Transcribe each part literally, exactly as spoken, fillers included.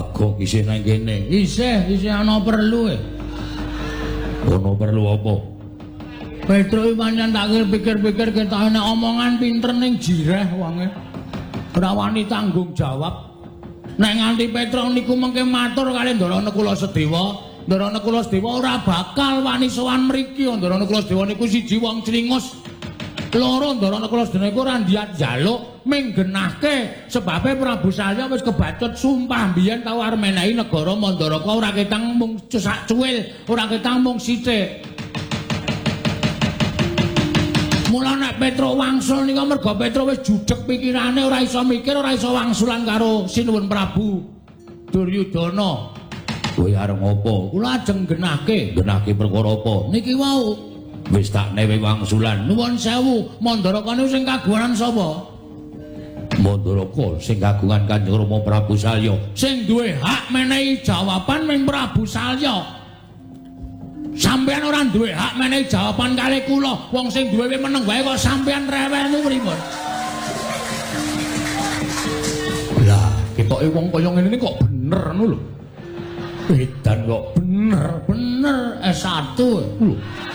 Bagong isih nang kene. Isih, isih ana perlu e. Ono perlu apa? Petro iki pancen tak pikir-pikir ketok nek omongan pinter ning jireh wonge. Ora wani tanggung jawab. Nek nganti Petro niku mengke matur kali Ndarana Kula Sedewa, Ndarana Kula Sedewa ora bakal wani sowan mriki. Ndarana Kula Sedewa niku siji wong clingus. Loro Ndarana Kula Sedewa niku ora ndiat njaluk ming genahke sebabe Prabu Salya wis kebacut sumpah biyen tau arep menehi negara Mandaraka ora ketang mung sak cuwil, ora ketang mung sithik. Mula nek Petro wangsul nika merga Petro wis judheg pikirane ora iso mikir, ora iso wangsulan karo Sinuwun Prabu Duryudana. Kowe arep ngopo? Kula ajeng genahke. Genahke perkara apa? Niki wau wis tak newe wangsulan. Nuwun sewu, Mandaraka niku sing kagungan sapa? Mandaraka sing kagungan Kanjeng Rama Prabu Salya. Sing duwe hak menehi jawaban ming Prabu Salya. Sampeyan ora duwe hak menehi jawaban kalih kula. Wong sing duwe meneng wae kok sampeyan rewel niku pripun? Lah, ketoke wong kaya ngene iki kok bener ngono lho. Edan kok bener, bener S satu. Lho.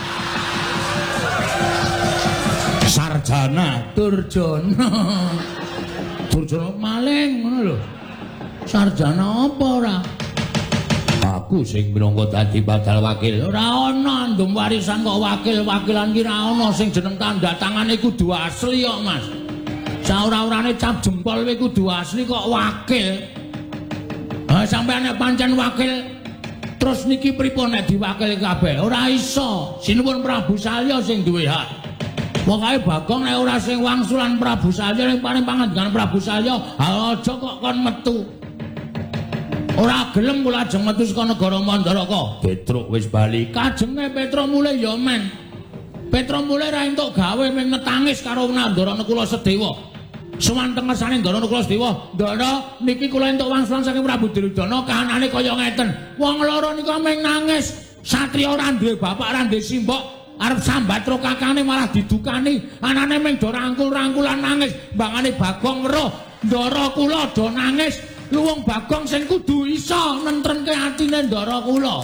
Sarjana Durjana. Durjana maling ngono lho. Sarjana apa ora? Aku sing minangka dadi bakal wakil. Ora ana ndum warisan kok wakil-wakilan ki ora ana sing jeneng tanda tangane kudu asli kok, Mas. Saora-orane cap jempol kuwi kudu asli kok wakil. Ha sampeyan nek pancen wakil terus niki pripun nek diwakil kabeh? Ora iso. Sinuwun Prabu Salya sing duwe hak. Pokoke Bagong nek ora sing wangsulan Prabu Salya ning paring pangandikan Prabu Salya, aja kok kon metu. Ora gelem kula ajeng metu saka negara Mandaraka. Petruk wis bali. Kajenge Petro mulih ya men. Petro mulih ra entuk gawe ming netangis karo Ndarana Kula Sedewa. Sowan tengesane Ndarana Kula Sedewa, "Ndara, niki kula entuk wangsulan saking Prabu Duryudana, kahanane kaya ngeten. Wong loro nika ming nangis. Satriya ora duwe bapak, ora duwe simbok, arep sambat karo kakane malah didukani. Anane ming do rangkul-rangkulan nangis. Mbangane Bagong weruh, Ndara kula do nangis. Luwung Bagong sing kudu iso nentrenke atine Ndara kula."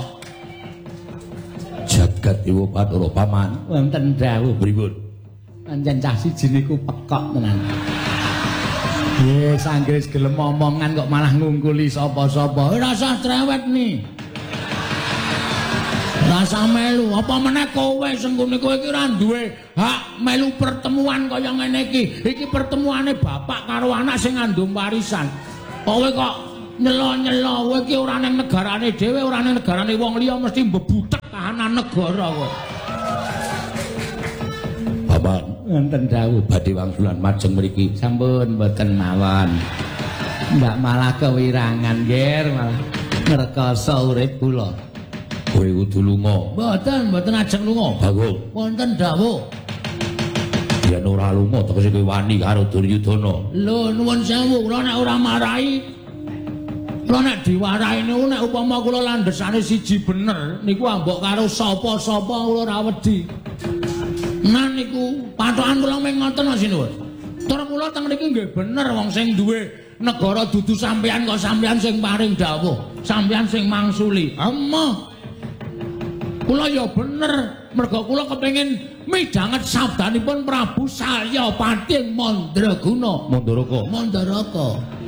Jagat Dewa Bathara Paman. Wonten dawuh pripun? Pancen cah siji niku pekok tenan. Nggih, sanggris gelem omongan kok malah ngungkuli sapa-sapa. Ora usah cerewet ni. Ora usah melu, apa meneh kowe sing ngene kowe iki ora duwe hak melu pertemuan kaya ngene iki. Iki pertemuane bapak karo anak sing ngandung warisan. Kowe kok nyelo-nyelo, kowe iki ora ning negarane dhewe, ora ning negarane wong liya mesti mbebutek kahanan negara kowe. Bapak wonten dawuh badhe wangsulan majeng mriki. Sampun mboten mawon. Mbak malah kewirangan nggih, malah ngrekoso urip kula. Kowe kudu lunga. Mboten, mboten ajeng lunga. Bagong. Wonten dawuh. Yen ora lunga tegese kowe wani karo Duryudana. Lho nuwun sewu, kula nek ora marahi. Kula nek diwarahi niku nek upama kula landhesane siji bener, niku ambok karo sapa-sapa kula ora wedi. Nah niku patokan kula mung ngoten Sinuwun. Tur kula teng mriki nggih bener wong sing duwe negara dudu sampeyan kok sampeyan sing paring dawuh, sampeyan sing mangsuli. Emoh. Kula ya bener, merga kula kepengin midhanget sabdanipun Prabu Salya Pating Mandraguna. Mandaraka. Mandaraka.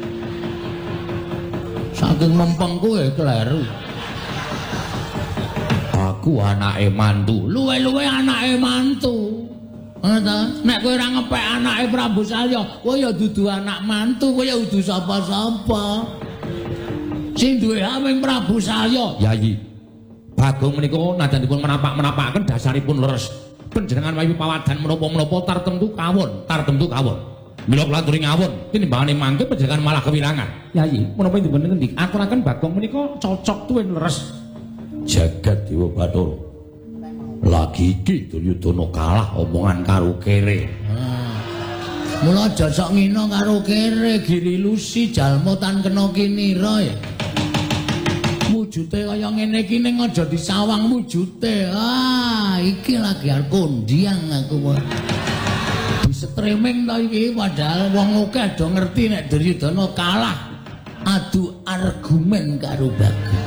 Saking mempeng kowe kleru. Aku anake mantu. Luwe-luwe anake mantu. Ngono nek kowe ora ngepek anake Prabu Salya, kowe ya dudu anak mantu, kowe ya dudu sapa-sapa. Sing duwe hak ming Prabu Salya. Yayi. Bagong menika najanipun menapak-menapakaken dasaripun leres. Panjenengan wayu pawadan menapa-menapa tartemtu kawon, tartemtu kawon. Mila kula aturi ngawon, tinimbangane mangke panjenengan malah kewirangan. Yayi, menapa dipun ngendi? Aturaken Bagong menika cocok tuwin leres. Jagat Dewa Bathara. Lagi iki Duryudana kalah omongan karo kere. Ah. Mula aja sok ngina karo kere, giri lusi jalma tan kena kinira ya. Wujute kaya ngene iki ning aja disawang wujute. Ah, iki lagi arep kondian aku. Di streaming ta iki padahal wong akeh do ngerti nek Duryudana kalah. adu argumen karo Bagong.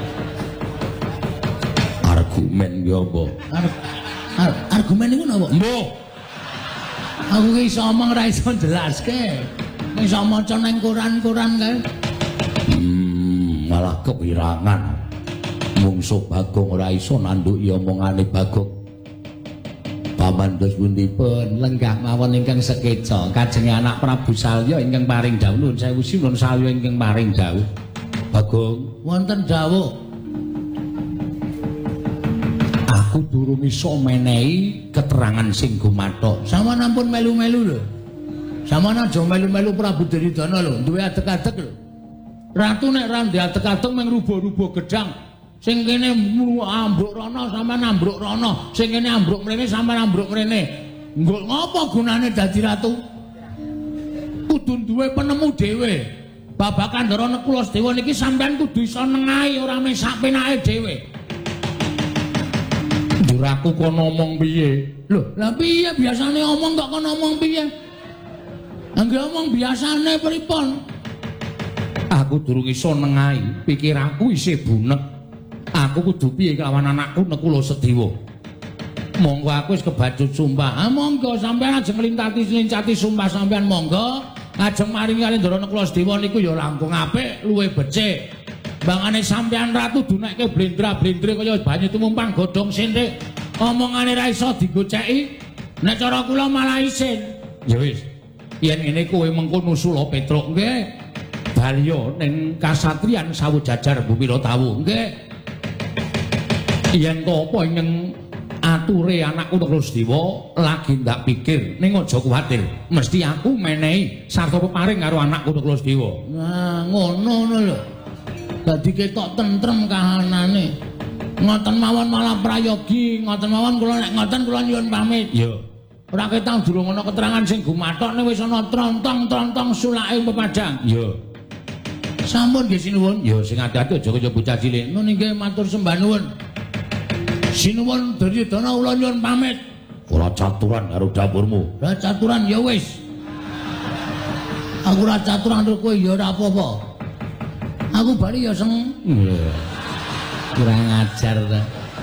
Argumen ya apa? Ar ar argumen iku napa? Mbuh. Aku ki iso omong ra iso jelaske. Wis iso maca nang koran-koran kae. Hmm, malah kewirangan. Mungsuh Bagong ora iso nanduki omongane Bagong. Paman dos pundipun lenggah mawon ingkang sekeca kajeng anak Prabu Salya ingkang paring dawuh nuwun sewu sinuwun Salya ingkang paring dawuh. Bagong Wonten dawuh. Aku durung iso menehi keterangan sing gumathok. Sampeyan ampun melu-melu lho. Sampeyan aja melu-melu Prabu Duryudana lho, duwe adeg-adeg lho. Ratu nek ra ndek adeg-adeg mung rubo-rubo gedang. Sing kene ambruk rono sampean ambruk rono, sing kene ambruk mrene sampean ambruk mrene. Nggo ngopo gunane dadi ratu? Kudu duwe penemu dhewe. Babakan Ndara Nekulasedewa niki sampean kudu iso nengahi ora mek sak penake dhewe. Aku kono ngomong piye? Lho, lah piye biasane omong kok kono ngomong piye? Angge omong biasane pripun? Aku durung iso nengahi, pikiranku isih bunek. Aku kudu piye kelawan anakku Nekulasedewa? Monggo aku wis kebacut sumpah. Ah monggo sampean ajeng nglintati-lincati sumpah sampean monggo. Ajeng maringi kali Ndara Nekulasedewa niku ya langkung apik, luwih becik. Bangane sampean ratu dunekke blendra-blendre kaya banyu tumumpang godhong sintik. Omongane ra iso digoceki. Nek cara kula malah isin. Ya wis. Yen ngene kowe mengko nusula Petruk nggih. Balya ning kasatriyan Sawujajar Bumira Tawu nggih. Yen to apa ing ature anakku Nekulasedewa lagi ndak pikir ning aja kuwatir. Mesti aku menehi sarta peparing karo anakku Nekulasedewa. Nah, ngono lho. Dadi ketok tentrem kahanane. Ngoten mawon malah prayogi, ngoten mawon kula nek ngoten kula nyuwun pamit. Ya. Ora ketang durung ana keterangan sing gumathokne wis ana trontong-trontong sulake pepadang. Ya. Sampun nggih sinuwun. Ya sing ati-ati aja kaya bocah cilik. Nun nggih matur sembah nuwun. Sinuwun Duryudana kula nyuwun pamit. Ora caturan karo dapurmu. Ora caturan ya wis. Aku ora caturan karo kowe ya ora apa-apa. Aku bali ya seneng. Yeah. Kurang ajar ta.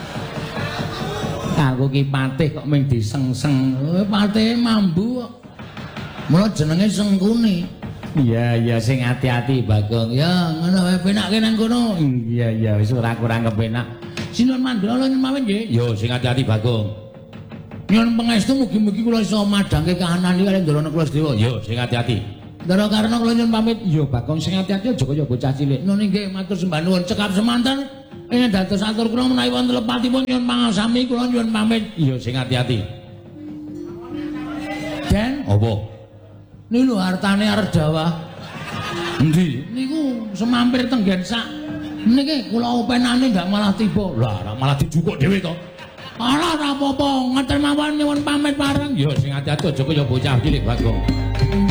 Aku ki patih kok mung disengseng. Kowe patih mambu kok. Mula jenenge Sengkuni. Iya iya sing ati-ati Bagong. Ya ngono wae penake nang kono. Iya iya wis ora kurang kepenak. Sinuwun mandala nyuwun pamit nggih. Yo sing ati-ati Bagong. Nyuwun pangestu mugi-mugi kula iso madhangke kahanan iki kali Ndara Nekulasedewa. Yo sing ati-ati. Ndara Karna kula nyuwun pamit. Yo Bagong sing ati-ati aja kaya bocah cilik. Nun nggih matur sembah nuwun cekap semanten. Ing dados atur kula menawi wonten lepatipun nyuwun pangasami kula nyuwun pamit. Yo sing ati-ati. Den, Apa? niku lho hartane Ardawa. Endi? Niku semampir tenggen sak. Niki kula openane ndak malah tiba. Lah malah dijukuk dhewe to. Ala ora apa-apa, ngoten mawon nyuwun pamit bareng. Yo sing ati-ati aja kaya bocah cilik Bagong.